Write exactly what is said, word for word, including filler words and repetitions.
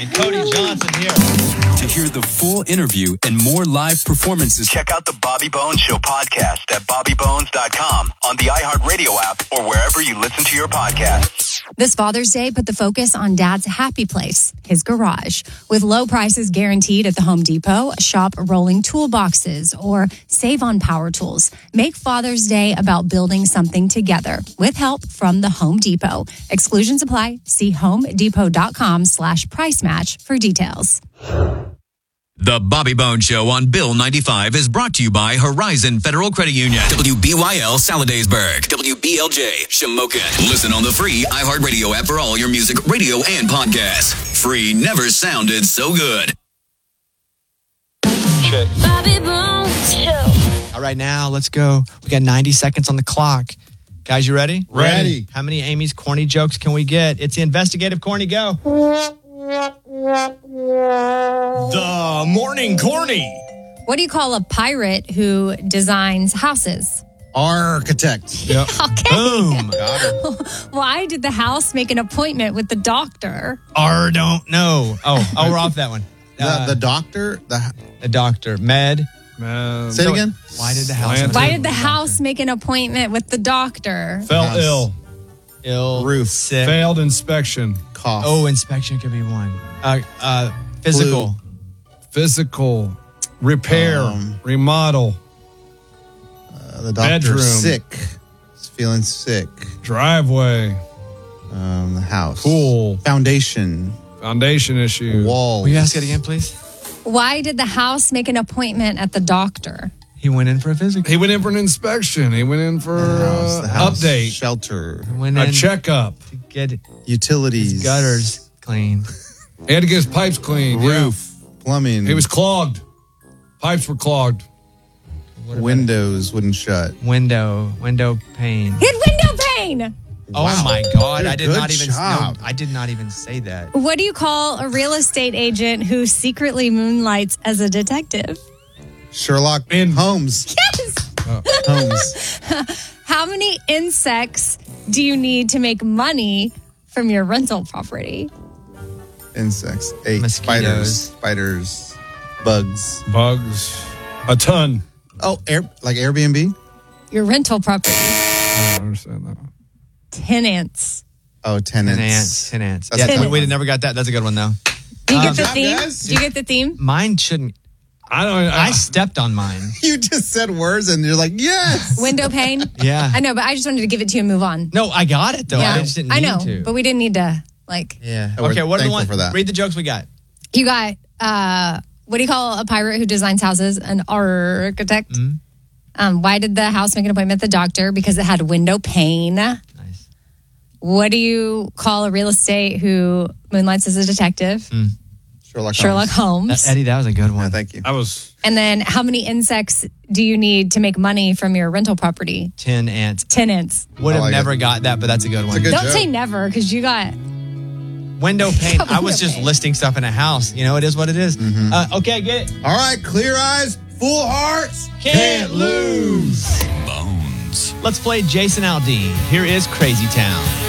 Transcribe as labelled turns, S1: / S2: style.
S1: nine. Cody Johnson here.
S2: To hear the full interview and more live performances,
S3: check out the Bobby Bones Show podcast at bobby bones dot com, on the iHeartRadio app, or wherever you listen to your podcasts.
S4: This Father's Day, put the focus on Dad's happy place, his garage. With low prices guaranteed at the Home Depot, shop rolling toolboxes or save on power tools. Make Father's Day about building something together with help from the Home Depot. Exclusions apply. See homedepot.com slash price match for details.
S5: The Bobby Bones Show on Bill ninety-five is brought to you by Horizon Federal Credit Union.
S6: W B Y L Saladasburg. W B L J Shamokin.
S5: Listen on the free iHeartRadio app for all your music, radio, and podcasts. Free never sounded so good.
S1: Check.
S7: Bobby Bones Show.
S1: All right, now let's go. We got ninety seconds on the clock. Guys, you ready?
S8: Ready.
S1: How many Amy's corny jokes can we get? It's the investigative corny go. The morning corny.
S4: What do you call a pirate who designs houses?
S8: Architect.
S1: Yep.
S4: Okay.
S1: Boom.
S4: Why did the house make an appointment with the doctor?
S1: R don't know. Oh, oh, we're off that one.
S8: The, the doctor. The
S1: The doctor. Med.
S9: Man.
S8: Say it again.
S1: Why did the house?
S9: Science.
S4: Why did the house make an appointment with the doctor?
S9: Fell
S8: House.
S9: ill.
S1: Ill.
S8: Roof.
S1: Sick.
S9: Failed inspection.
S8: Cough.
S1: Oh, inspection could be one. Uh, uh, physical.
S9: Physical. Repair.
S8: Um,
S9: remodel.
S8: Uh, the doctor's
S9: bedroom.
S8: sick. He's feeling sick.
S9: Driveway.
S8: Um, the house.
S9: Pool.
S8: Foundation.
S9: Foundation issue.
S8: Walls.
S1: Will you ask it again, please?
S4: Why did the house make an appointment at the doctor?
S1: He went in for a physical.
S9: He went in for an inspection. He went in for
S8: The house,
S9: uh,
S8: the house.
S9: update.
S8: Shelter.
S1: Went
S9: A
S1: in
S9: checkup.
S1: to get
S8: Utilities.
S1: his gutters clean.
S9: He had to get his pipes cleaned. yeah.
S8: Roof. Plumbing.
S9: He was clogged. Pipes were clogged.
S8: Windows wouldn't shut.
S1: Window. Window pane.
S4: He had window pane.
S1: Oh
S8: Wow.
S1: my God!
S8: Good-
S1: I did
S8: good
S1: not even.
S8: job.
S1: No, I did not even say that.
S4: What do you call a real estate agent who secretly moonlights as a detective?
S8: Sherlock
S9: In-
S8: Holmes.
S4: Yes.
S8: Holmes.
S4: How many insects do you need to make money from your rental property?
S8: Insects. Eight.
S1: Mosquitoes.
S8: Spiders. Spiders. Bugs.
S9: Bugs. A ton.
S8: Oh, air, like Airbnb?
S4: Your rental property.
S9: I don't understand that.
S4: Tenants.
S8: Oh, tenants.
S1: Ten ants. Ten ants.
S8: That's
S1: Yeah,
S8: a tough
S1: we
S8: one.
S1: never got that. That's a good one though.
S4: Do you
S1: Uh,
S4: get the
S8: Good job,
S4: theme?
S8: guys.
S4: Do you get the theme?
S1: Mine shouldn't.
S9: I don't. I,
S1: I stepped on mine.
S8: You just said words and you're like, yes.
S4: Window pane?
S1: Yeah.
S4: I know, but I just wanted to give it to you and move on.
S1: No, I got it though.
S4: yeah,
S1: I just didn't
S4: I
S1: need
S4: know,
S1: to.
S4: but we didn't need to, like,
S1: yeah.
S8: We're
S1: Okay. What are the
S8: thankful
S1: one?
S8: for that.
S1: Read the jokes we got.
S4: you got, uh, what do you call a pirate who designs houses? An architect.
S1: Mm-hmm.
S4: Um, why did the house make an appointment with the doctor? Because it had window pane.
S1: Nice.
S4: What do you call a real estate who moonlights as a detective?
S8: Sherlock,
S4: Sherlock
S8: Holmes.
S4: Holmes.
S1: Uh, Eddie, that was a good one.
S8: Yeah, thank you.
S9: I was.
S4: And then how many insects do you need to make money from your rental property?
S1: Ten ants.
S4: Tenants.
S1: Would
S8: I
S1: have
S8: like
S1: never
S8: it.
S1: got that, but that's a good one.
S8: a good
S4: Don't
S8: joke.
S4: say never, because you got...
S1: Window pane. I was
S4: Window
S1: just
S4: pane.
S1: listing stuff in a house. You know, it is what it is. Uh, okay, get it.
S8: All right, clear eyes, full hearts.
S1: Can't lose.
S6: Bones.
S1: Let's play Jason Aldean. Here is Crazy Town.